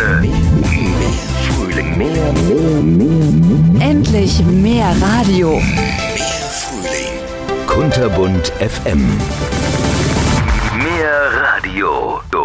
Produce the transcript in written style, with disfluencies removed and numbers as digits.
Sonne, mehr Frühling, mehr. Endlich mehr Radio. Mehr Frühling. Kunterbunt FM. Mehr Radio.